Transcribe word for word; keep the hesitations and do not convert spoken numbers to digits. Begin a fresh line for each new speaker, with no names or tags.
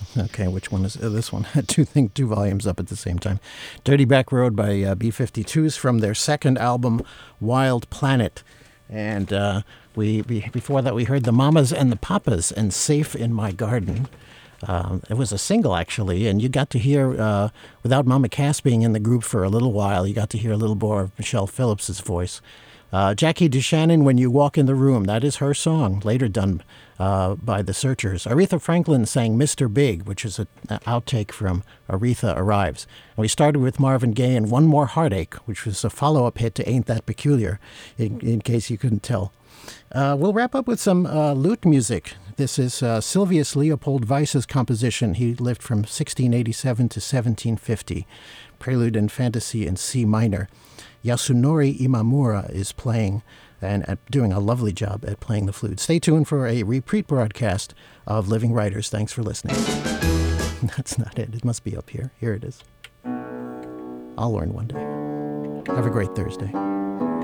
Okay, which one is uh, this one? two thing, two volumes up at the same time. Dirty Back Road by uh, B fifty-twos from their second album, Wild Planet. And uh, we, we before that we heard the Mamas and the Papas and Safe in My Garden. Um, it was a single, actually, and you got to hear, uh, without Mama Cass being in the group for a little while, you got to hear a little more of Michelle Phillips's voice. Uh, Jackie DeShannon, When You Walk in the Room, that is her song, later done uh, by the Searchers. Aretha Franklin sang Mister Big, which is an outtake from Aretha Arrives. And we started with Marvin Gaye and One More Heartache, which was a follow-up hit to Ain't That Peculiar, in, in case you couldn't tell. Uh, we'll wrap up with some uh, lute music. This is uh, Silvius Leopold Weiss's composition. He lived from sixteen eighty-seven to seventeen fifty. Prelude and Fantasy in C minor. Yasunori Imamura is playing and uh, doing a lovely job at playing the flute. Stay tuned for a repeat broadcast of Living Writers. Thanks for listening. That's not it. It must be up here. Here it is. I'll learn one day. Have a great Thursday.